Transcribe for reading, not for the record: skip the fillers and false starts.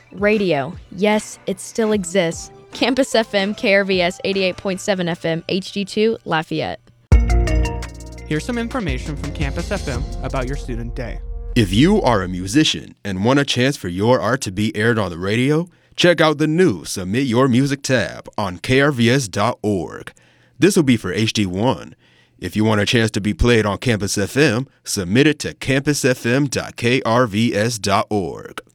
Radio. Yes, it still exists. Campus FM, KRVS 88.7 FM, HD2, Lafayette. Here's some information from Campus FM about your student day. If you are a musician and want a chance for your art to be aired on the radio, check out the new Submit Your Music tab on krvs.org. This will be for HD1. If you want a chance to be played on Campus FM, submit it to campusfm.krvs.org.